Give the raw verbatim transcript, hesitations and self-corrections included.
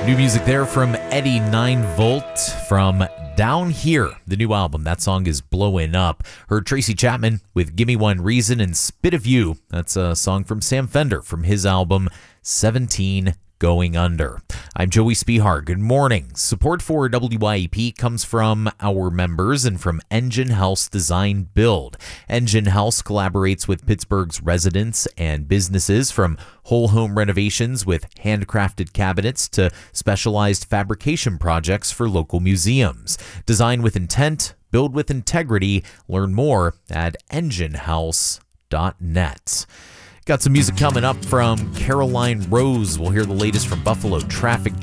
New music there from Eddie nine volt from Down Here, the new album. That song is blowing up. Heard Tracy Chapman with Gimme One Reason and Spit of You. That's a song from Sam Fender from his album seventeen Going Under. I'm Joey Spihar. Good morning. Support for W Y E P comes from our members and from Engine House Design Build. Engine House collaborates with Pittsburgh's residents and businesses, from whole home renovations with handcrafted cabinets to specialized fabrication projects for local museums. Design with intent, build with integrity. Learn more at engine house dot net. Got some music coming up from Caroline Rose. We'll hear the latest from Buffalo traffic